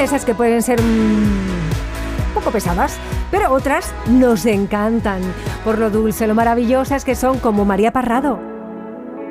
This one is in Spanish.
esas que pueden ser un poco pesadas, pero otras nos encantan por lo dulce, lo maravillosas que son, como María Parrado.